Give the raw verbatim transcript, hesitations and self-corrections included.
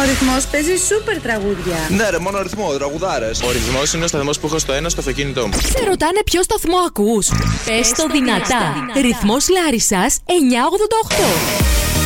Ρυθμός παίζει σούπερ τραγούδια. Ναι, ρε, μόνο ρυθμό, τραγουδάρες. Ο Ρυθμός είναι ο σταθμός που έχω στο ένα στο αυτοκίνητό μου. Σε ρωτάνε ποιο σταθμό ακούς. Πες το δυνατά. Ρυθμός Λάρισσας εννιακόσια ογδόντα οκτώ.